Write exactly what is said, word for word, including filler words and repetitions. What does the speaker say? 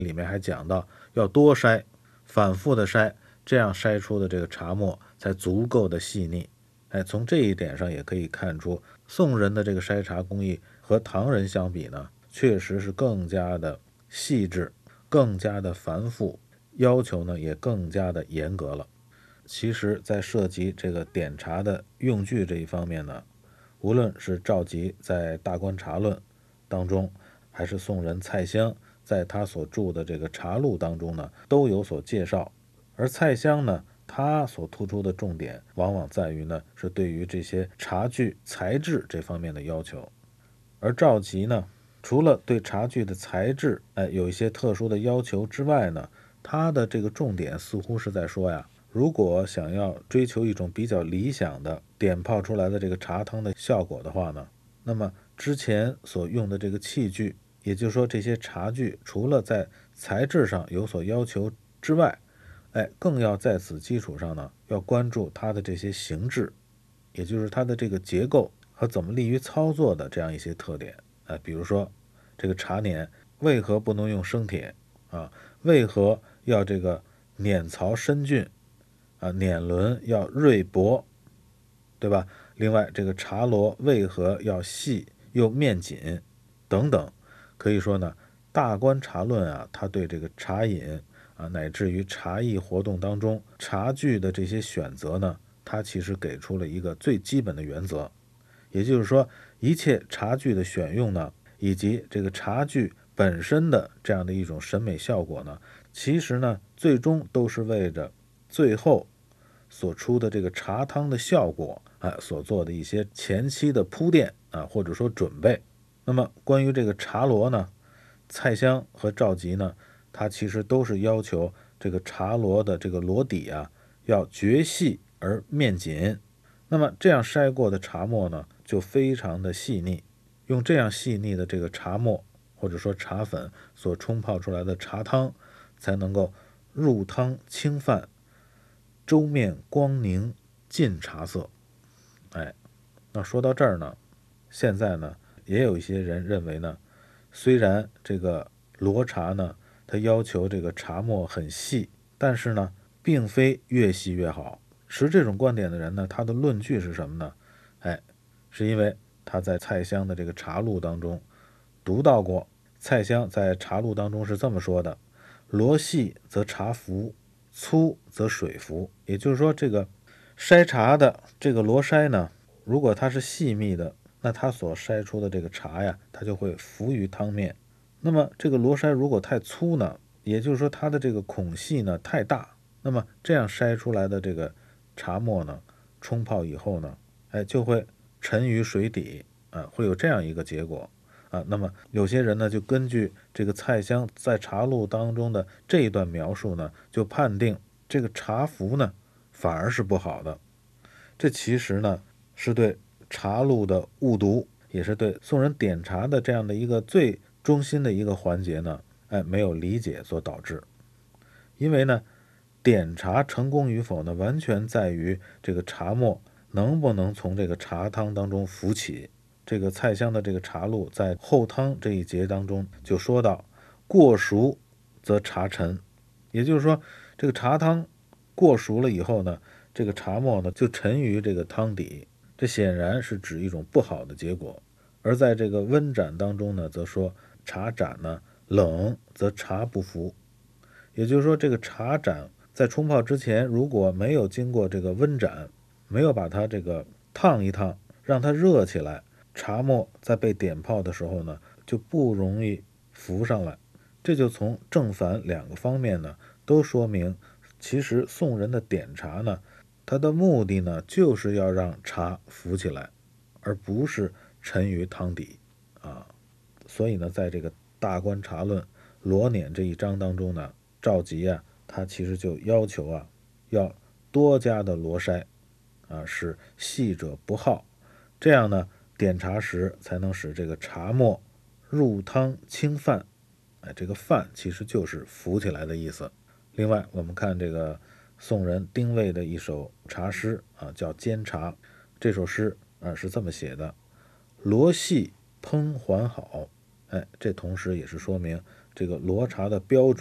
里面还讲到要多筛，反复的筛，这样筛出的这个茶末才足够的细腻。哎，从这一点上也可以看出，宋人的这个筛茶工艺和唐人相比呢，确实是更加的细致，更加的繁复，要求呢也更加的严格了。其实在涉及这个点茶的用具这一方面呢，无论是赵佶在《大观茶论》当中，还是宋人蔡襄在他所著的这个茶录当中呢，都有所介绍。而蔡襄呢，他所突出的重点往往在于呢，是对于这些茶具材质这方面的要求。而赵佶呢，除了对茶具的材质哎有一些特殊的要求之外呢，他的这个重点似乎是在说呀，如果想要追求一种比较理想的点泡出来的这个茶汤的效果的话呢，那么之前所用的这个器具，也就是说这些茶具除了在材质上有所要求之外，哎，更要在此基础上呢，要关注它的这些形制，也就是它的这个结构和怎么利于操作的这样一些特点。哎，比如说这个茶碾为何不能用生铁啊？为何要这个碾槽深峻啊？碾轮要锐薄，对吧？另外，这个茶螺为何要细又面紧等等，可以说呢，大观茶论啊，它对这个茶饮啊，乃至于茶艺活动当中茶具的这些选择呢，它其实给出了一个最基本的原则，也就是说，一切茶具的选用呢，以及这个茶具本身的这样的一种审美效果呢，其实呢，最终都是为着最后所出的这个茶汤的效果啊所做的一些前期的铺垫啊，或者说准备。那么关于这个茶螺呢，蔡襄和赵佶呢，他其实都是要求这个茶螺的这个螺底啊要绝细而面紧。那么这样筛过的茶末呢，就非常的细腻。用这样细腻的这个茶末或者说茶粉所冲泡出来的茶汤，才能够入汤清泛，粥面光宁，尽茶色。哎，那说到这儿呢，现在呢，也有一些人认为呢，虽然这个罗茶呢，它要求这个茶末很细，但是呢，并非越细越好。持这种观点的人呢，他的论据是什么呢？哎，是因为他在蔡襄的这个茶录当中读到过，蔡襄在茶录当中是这么说的：罗细则茶浮，粗则水浮。也就是说，这个筛茶的这个罗筛呢，如果它是细密的，那它所筛出的这个茶呀，它就会浮于汤面。那么这个罗筛如果太粗呢，也就是说它的这个孔隙呢太大，那么这样筛出来的这个茶末呢，冲泡以后呢，哎，就会沉于水底啊，会有这样一个结果啊。那么有些人呢，就根据这个蔡襄在茶录当中的这一段描述呢，就判定这个茶浮呢反而是不好的。这其实呢是对茶录的误读，也是对宋人点茶的这样的一个最中心的一个环节呢，哎，没有理解所导致。因为呢，点茶成功与否呢，完全在于这个茶末能不能从这个茶汤当中浮起。这个蔡襄的这个茶录在后汤这一节当中就说到，过熟则茶沉，也就是说，这个茶汤过熟了以后呢，这个茶末呢就沉于这个汤底，这显然是指一种不好的结果。而在这个温盏当中呢，则说茶盏呢冷则茶不服，也就是说，这个茶盏在冲泡之前，如果没有经过这个温盏，没有把它这个烫一烫，让它热起来，茶末在被点泡的时候呢，就不容易浮上来。这就从正反两个方面呢，都说明，其实宋人的点茶呢，它的目的呢，就是要让茶浮起来，而不是沉于汤底啊。所以呢，在这个《大观茶论》罗碾这一章当中呢，赵佶啊，他其实就要求啊，要多加的罗筛啊，使细者不耗，这样呢，点茶时才能使这个茶末入汤清泛。哎，这个泛其实就是浮起来的意思。另外，我们看这个宋人丁谓的一首茶诗啊，叫《煎茶》。这首诗啊是这么写的：罗细烹还好。哎，这同时也是说明这这个罗茶的标准。